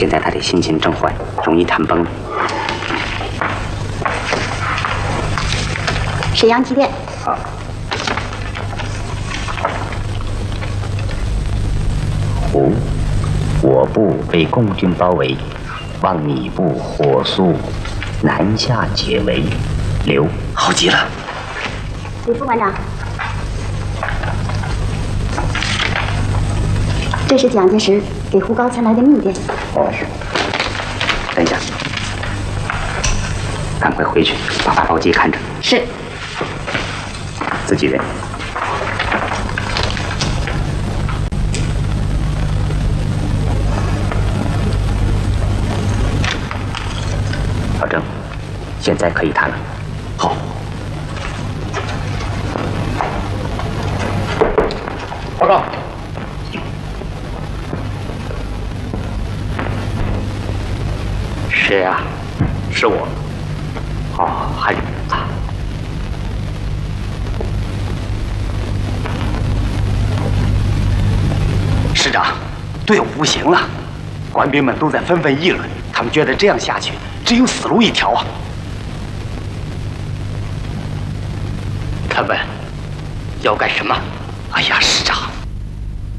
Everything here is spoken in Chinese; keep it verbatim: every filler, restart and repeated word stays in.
现在他的心情正坏，容易谈崩。 沈阳几点？ 好。胡，我部被共军包围，望你部火速南下解围。刘，好极了。 李副馆长，这是蒋介石给胡高才来的密电。 哦，是。等一下，赶快回去把发报机看着。 是。 自己人。老郑，现在可以谈了。好。报告。谁呀？是我。哦，还是啊。师长，队伍不行了，官兵们都在纷纷议论，他们觉得这样下去只有死路一条啊。他们要干什么？哎呀，师长，